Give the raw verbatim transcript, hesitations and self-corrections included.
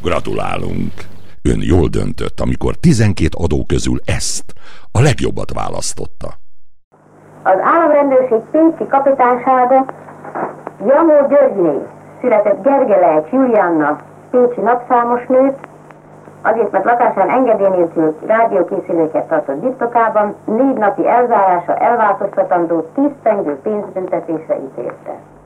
Gratulálunk! Ön jól döntött, amikor tizenkét adó közül ezt, a legjobbat választotta. Az államrendőrség pécsi kapitánysága Jamó Györgyné született Gergelejcs Julianna pécsi napszámos nőt, azért, mert lakásán engedély nélkül rádiókészüléket tartott birtokában, négy napi elzárása elváltoztatandó tíz pengő pénzbüntetésre ítélte.